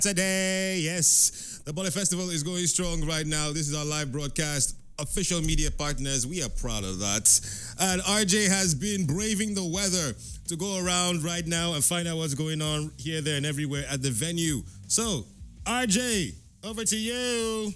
Today, yes, the Bole Festival is going strong right now. This is our live broadcast. Official media partners, we are proud of that. And RJ has been braving the weather to go around right now and find out what's going on here, there, and everywhere at the venue. So, RJ, over to you.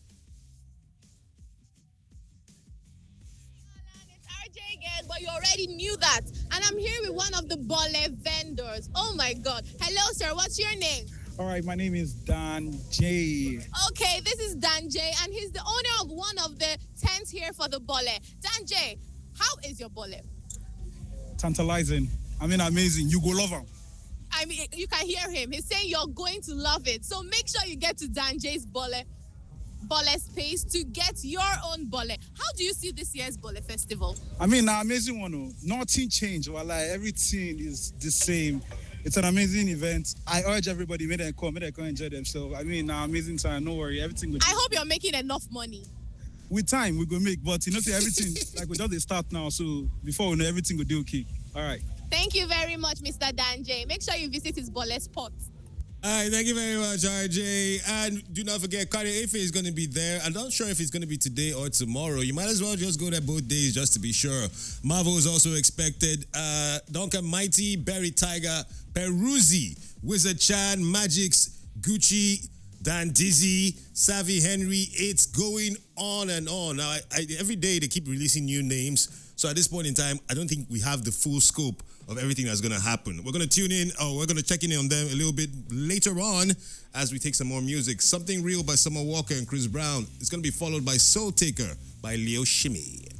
It's RJ again, but you already knew that. And I'm here with one of the Bole vendors. Oh my God. Hello, sir. What's your name? All right, my name is Dan J. Okay, this is Dan J, and he's the owner of one of the tents here for the Bole. Dan J, how is your Bole? Tantalizing. I mean, amazing. You go love him. I mean, you can hear him. He's saying you're going to love it. So make sure you get to Dan J's Bole space to get your own Bole. How do you see this year's Bole Festival? I mean, an amazing one. Oh. Nothing changed. Well, like, everything is the same. It's an amazing event. I urge everybody, may they come enjoy themselves. I mean, an amazing time. No worry, everything will. I hope you're making enough money. With time, we go make, but you know, say everything like we just start now. So before we know, everything will do okay. All right. Thank you very much, Mr. Dan J. Make sure you visit his Bole spot. All right, thank you very much, RJ. And do not forget, Cardi Efe is going to be there. I'm not sure if it's going to be today or tomorrow. You might as well just go there both days just to be sure. Marvel is also expected. Duncan Mighty, Barry Tiger, Peruzzi, Wizard Chan, Magix, Gucci, Dan Dizzy, Savvy Henry. It's going on and on. Now, every day they keep releasing new names. So at this point in time, I don't think we have the full scope of everything that's going to happen. We're going to tune in, or we're going to check in on them a little bit later on as we take some more music. Something Real by Summer Walker and Chris Brown. It's going to be followed by Soul Taker by Leo Shimmy.